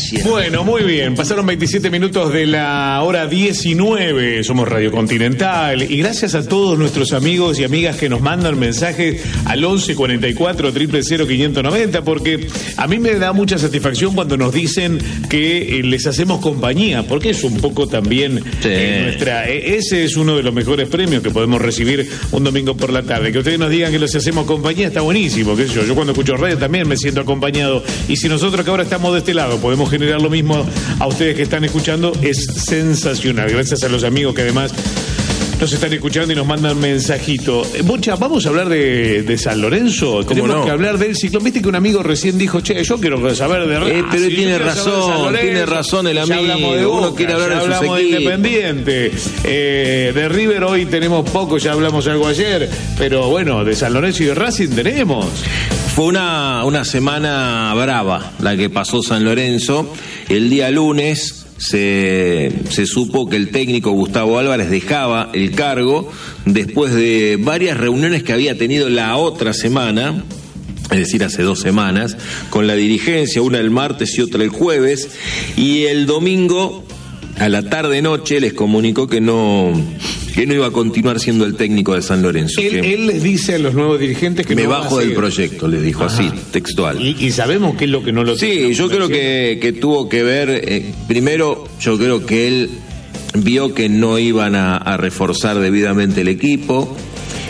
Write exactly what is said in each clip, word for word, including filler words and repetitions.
gracias. Bueno, muy bien. Pasaron veintisiete minutos de la hora diecinueve. Somos Radio Continental. Y gracias a todos nuestros amigos y amigas que nos mandan mensajes al once cuarenta y cuatro, cero cero cero, quinientos noventa, porque a mí me da mucha satisfacción cuando nos dicen que eh, les hacemos compañía, porque es un poco también sí. eh, nuestra... Eh, ese es uno de los mejores premios que podemos recibir un domingo por la tarde. Que ustedes nos digan que les hacemos compañía está buenísimo, qué sé yo. Yo cuando escucho radio también me siento acompañado. Y si nosotros que ahora estamos de este lado podemos generar lo mismo a ustedes que están escuchando, es sensacional. Gracias a los amigos que además nos están escuchando y nos mandan mensajito. Bocha, vamos a hablar de, de San Lorenzo. Tenemos no? que hablar del ciclón. Viste que un amigo recién dijo, che, yo quiero saber de Racing. Eh, pero tiene razón, tiene razón el amigo. De Boca, uno quiere hablar ya de sus hablamos equipos. de Independiente. Eh, de River hoy tenemos poco, ya hablamos algo ayer. Pero bueno, de San Lorenzo y de Racing tenemos. Fue una, una semana brava la que pasó San Lorenzo. El día lunes se, se supo que el técnico Gustavo Álvarez dejaba el cargo después de varias reuniones que había tenido la otra semana, es decir, hace dos semanas, con la dirigencia, una el martes y otra el jueves, y el domingo a la tarde-noche les comunicó que no, que no iba a continuar siendo el técnico de San Lorenzo. Él, él les dice a los nuevos dirigentes que me no bajo del proyecto, les dijo. Ajá. Así, textual. Y, y sabemos qué es lo que no lo... Sí, yo creo que, que tuvo que ver, eh, primero, yo creo que él vio que no iban a, a reforzar debidamente el equipo.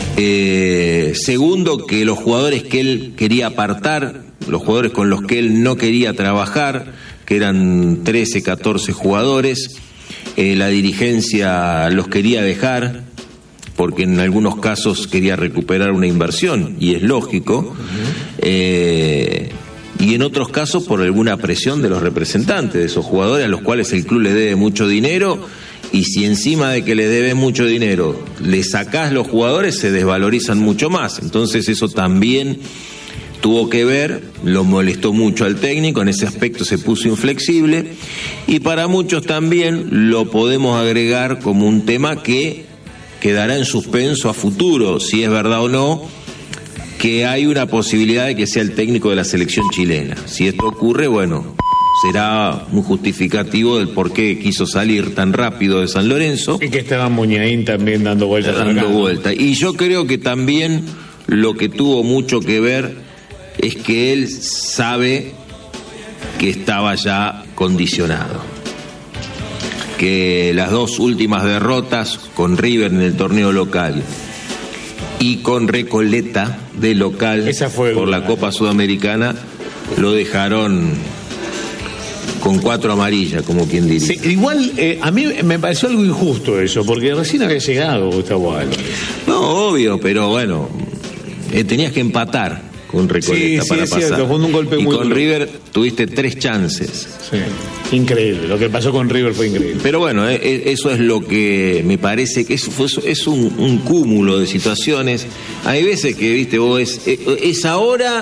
Eh, segundo, que los jugadores que él quería apartar, los jugadores con los que él no quería trabajar, que eran trece, catorce jugadores, eh, la dirigencia los quería dejar, porque en algunos casos quería recuperar una inversión, y es lógico, eh, y en otros casos por alguna presión de los representantes de esos jugadores, a los cuales el club le debe mucho dinero, y si encima de que le debe mucho dinero le sacás los jugadores, se desvalorizan mucho más. Entonces eso también tuvo que ver, lo molestó mucho al técnico, en ese aspecto se puso inflexible, y para muchos también lo podemos agregar como un tema que quedará en suspenso a futuro, si es verdad o no, que hay una posibilidad de que sea el técnico de la selección chilena. Si esto ocurre, bueno, será un justificativo del por qué quiso salir tan rápido de San Lorenzo. Y que estaba Muñain también dando vueltas. Dando vueltas. Y yo creo que también lo que tuvo mucho que ver es que él sabe que estaba ya condicionado, que las dos últimas derrotas con River en el torneo local y con Recoleta de local Esa fue por la Copa Sudamericana lo dejaron con cuatro amarillas, como quien diría. Sí, igual eh, a mí me pareció algo injusto eso, porque recién había llegado Gustavo Álvarez. No, obvio, pero bueno, eh, tenías que empatar con Recoleta sí, para sí, pasar. Es cierto, fue un golpe y muy con duro. River tuviste tres chances. Sí, increíble. Lo que pasó con River fue increíble. Pero bueno, eh, eso es lo que me parece que es, es un, un cúmulo de situaciones. Hay veces que, viste, vos es, es ahora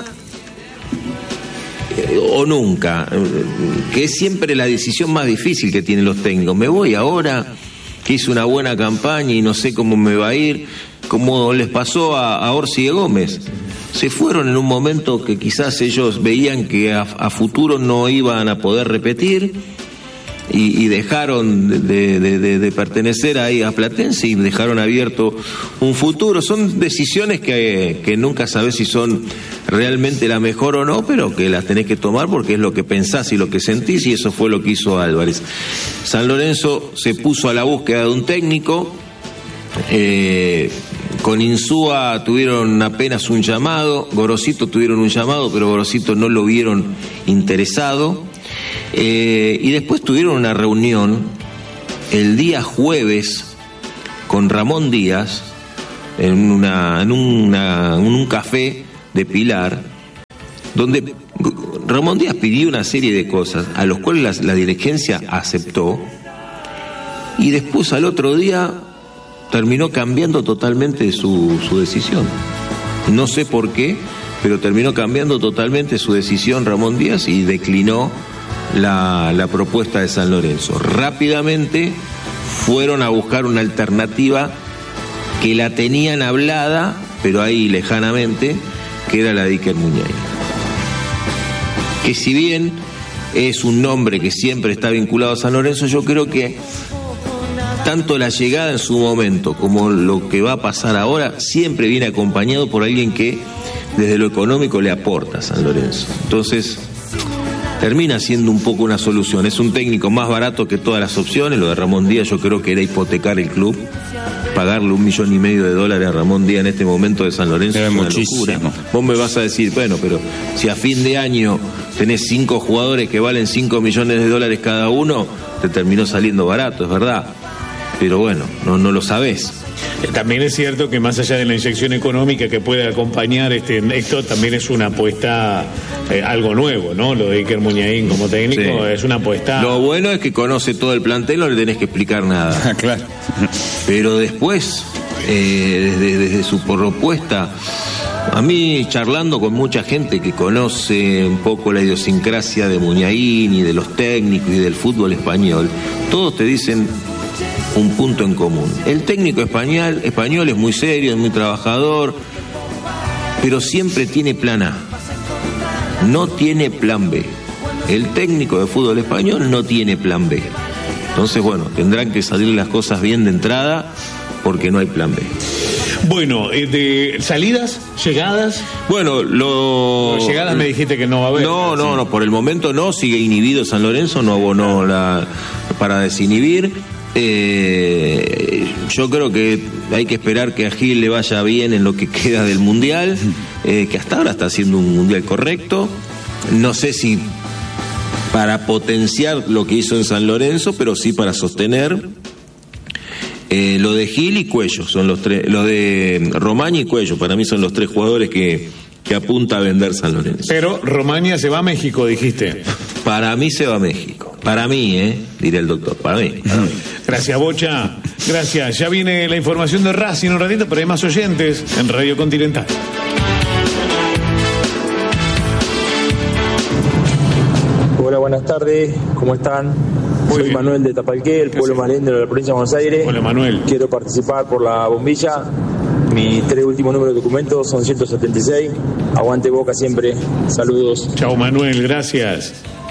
eh, o nunca, que es siempre la decisión más difícil que tienen los técnicos. Me voy ahora, que hice una buena campaña y no sé cómo me va a ir, como les pasó a, a Orsi de Gómez. Se fueron en un momento que quizás ellos veían que a, a futuro no iban a poder repetir y, y dejaron de, de, de, de pertenecer ahí a Platense y dejaron abierto un futuro. Son decisiones que, que nunca sabés si son realmente la mejor o no, pero que las tenés que tomar porque es lo que pensás y lo que sentís, y eso fue lo que hizo Álvarez. San Lorenzo se puso a la búsqueda de un técnico. Eh, con Insúa tuvieron apenas un llamado, Gorosito tuvieron un llamado, pero Gorosito no lo vieron interesado, eh, y después tuvieron una reunión el día jueves con Ramón Díaz en, una, en, una, en un café de Pilar, donde Ramón Díaz pidió una serie de cosas a los cuales la, la dirigencia aceptó, y después al otro día terminó cambiando totalmente su, su decisión. No sé por qué, pero terminó cambiando totalmente su decisión Ramón Díaz y declinó la, la propuesta de San Lorenzo. Rápidamente fueron a buscar una alternativa que la tenían hablada, pero ahí lejanamente, que era la de Iker Muñain. Que si bien es un nombre que siempre está vinculado a San Lorenzo. Yo creo que tanto la llegada en su momento como lo que va a pasar ahora siempre viene acompañado por alguien que desde lo económico le aporta a San Lorenzo. Entonces termina siendo un poco una solución. Es un técnico más barato que todas las opciones. Lo de Ramón Díaz yo creo que era hipotecar el club, pagarle un millón y medio de dólares a Ramón Díaz en este momento de San Lorenzo es una muchísimo. locura. Vos me vas a decir, bueno, pero si a fin de año tenés cinco jugadores que valen cinco millones de dólares cada uno, te terminó saliendo barato, es verdad. Pero bueno, no, no lo sabés. También es cierto que más allá de la inyección económica que puede acompañar este, esto, también es una apuesta, eh, algo nuevo, ¿no? Lo de Iker Muñain como técnico sí. es una apuesta. Lo bueno es que conoce todo el plantel, no le tenés que explicar nada. Claro. Pero después, eh, desde, desde su propuesta, a mí charlando con mucha gente que conoce un poco la idiosincrasia de Muñain y de los técnicos y del fútbol español, todos te dicen un punto en común. El técnico español, español es muy serio, es muy trabajador, pero siempre tiene plan A. No tiene plan B. El técnico de fútbol español no tiene plan B. Entonces, bueno, tendrán que salir las cosas bien de entrada porque no hay plan B. Bueno, eh, de salidas, llegadas. Bueno, lo... Pero llegadas me dijiste que no va a haber. No, no, no, por el momento no, sigue inhibido San Lorenzo, no abonó la, para desinhibir. Eh, yo creo que hay que esperar que a Gil le vaya bien en lo que queda del Mundial, eh, que hasta ahora está haciendo un Mundial correcto. No sé si para potenciar lo que hizo en San Lorenzo, pero sí para sostener. Eh, lo de Gil y Cuello son los tres, lo de Romaña y Cuello, para mí son los tres jugadores que, que apunta a vender San Lorenzo. Pero Romaña se va a México, dijiste. Para mí se va a México. Para mí, ¿eh? Dirá el doctor. Para mí. Para mí. Gracias, Bocha. Gracias. Ya viene la información de Racing un ratito, pero hay más oyentes en Radio Continental. Hola, buenas tardes. ¿Cómo están? Muy Soy bien. Manuel de Tapalqué, el pueblo más lindo de la provincia de Buenos Aires. Hola, Manuel. Quiero participar por la bombilla. Mis tres últimos números de documentos son ciento setenta y seis. Aguante Boca siempre. Saludos. Chao, Manuel. Gracias.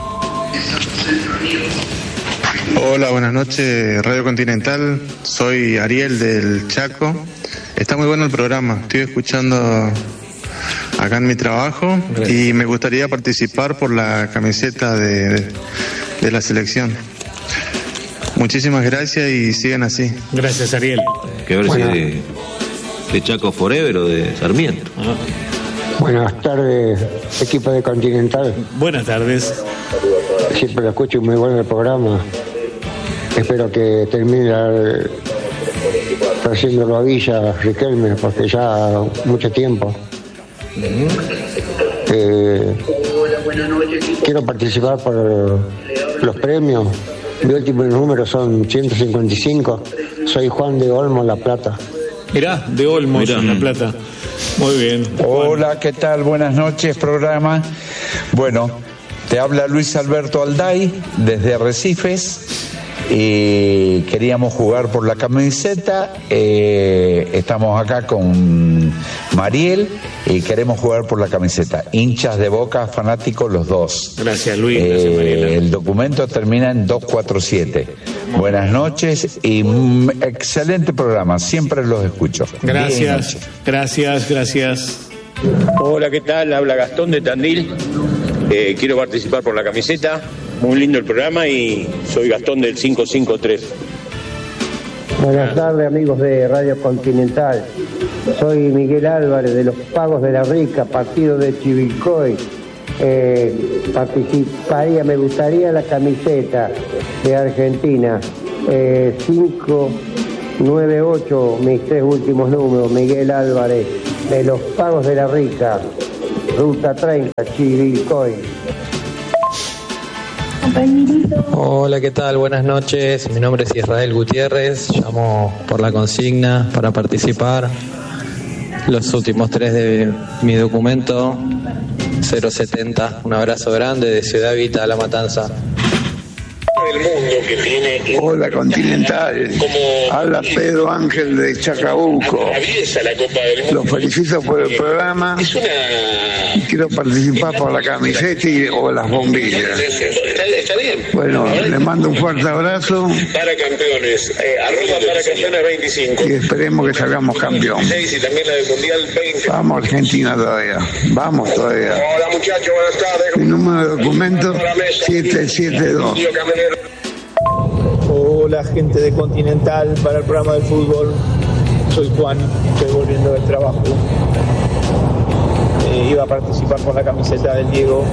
Hola, buenas noches, Radio Continental. Soy Ariel del Chaco. Está muy bueno el programa. Estoy escuchando acá en mi trabajo y me gustaría participar por la camiseta de, de, de la selección. Muchísimas gracias y sigan así. Gracias, Ariel. Que ver bueno. si de, de Chaco Forever o de Sarmiento. Ah. Buenas tardes, equipo de Continental. Buenas tardes. Siempre lo escucho, muy bueno el programa. Espero que termine trayéndolo a Villa, Riquelme, porque ya mucho tiempo. Uh-huh. Eh, quiero participar por los premios. Mi último número son ciento cincuenta y cinco. Soy Juan de Olmos, La Plata. Mirá, de Olmos, Mirá. La Plata. Muy bien. Hola, ¿qué tal? Buenas noches, programa. Bueno, te habla Luis Alberto Alday desde Arrecifes. Y queríamos jugar por la camiseta. Eh, estamos acá con Mariel y queremos jugar por la camiseta. Hinchas de Boca, fanáticos los dos. Gracias, Luis. Eh, Gracias, Mariela. El documento termina en doscientos cuarenta y siete. Buenas noches y mm, excelente programa. Siempre los escucho. Gracias, gracias, gracias. Hola, ¿qué tal? Habla Gastón de Tandil. Eh, quiero participar por la camiseta. Muy lindo el programa y soy Gastón del cinco cinco tres. Buenas tardes, amigos de Radio Continental. Soy Miguel Álvarez de los Pagos de la Rica, partido de Chivilcoy. Eh, participaría, me gustaría la camiseta de Argentina. Eh, cinco nueve ocho, mis tres últimos números. Miguel Álvarez de los Pagos de la Rica, Ruta treinta, Chivilcoy. Hola, ¿qué tal? Buenas noches. Mi nombre es Israel Gutiérrez. Llamo por la consigna para participar. Los últimos tres de mi documento, cero setenta. Un abrazo grande de Ciudad Vita a La Matanza. del mundo que tiene. Hola Continental, habla Pedro Ángel de Chacabuco. Atraviesa la Copa del Mundo. Los felicito por el programa. Es una. Y quiero participar por la camiseta y, o las bombillas. Está, está bien. Bueno, les mando un fuerte abrazo. Para campeones, eh, arroba para campeones veinticinco. Y esperemos que salgamos campeón. Y también la del Mundial veinte. Vamos Argentina todavía. Vamos todavía. Hola muchachos, buenas tardes. Mi número de documento siete siete dos. Hola gente de Continental para el programa del fútbol. Soy Juan, estoy volviendo del trabajo. Eh, iba a participar con la camiseta del Diego.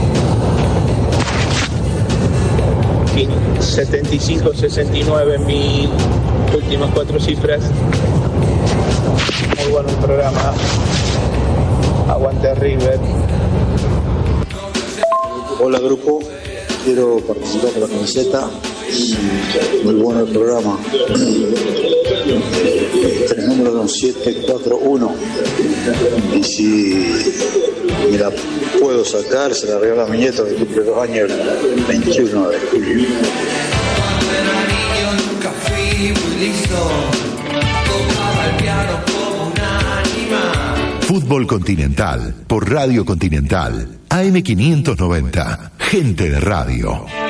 setenta y cinco sesenta y nueve en mis últimas cuatro cifras. Muy bueno el programa. Aguante River. Hola grupo, quiero participar por la camiseta. Muy bueno el programa. Tres números son siete cuatro uno. Y si me la puedo sacar, se la regalo a mi nieto que cumple dos años el veintiuno de julio. Fútbol Continental por Radio Continental A M quinientos noventa. Gente de radio.